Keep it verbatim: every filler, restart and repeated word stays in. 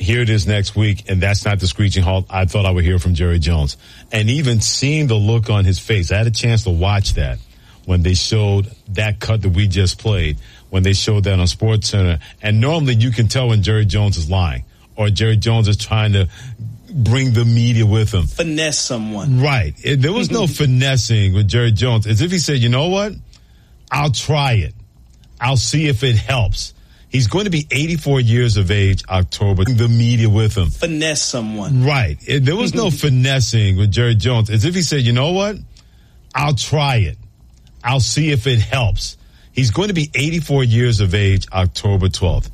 here it is next week, and that's not the screeching halt I thought I would hear from Jerry Jones. And even seeing the look on his face, I had a chance to watch that when they showed that cut that we just played, when they showed that on SportsCenter. And normally you can tell when Jerry Jones is lying or Jerry Jones is trying to bring the media with him. Finesse someone. Right. It, there was no finessing with Jerry Jones. As if he said, you know what? I'll try it. I'll see if it helps. He's going to be eighty-four years of age, October. The media with him. Finesse someone. Right. It, there was no finessing with Jerry Jones. As if he said, you know what? I'll try it. I'll see if it helps. He's going to be eighty-four years of age, October twelfth.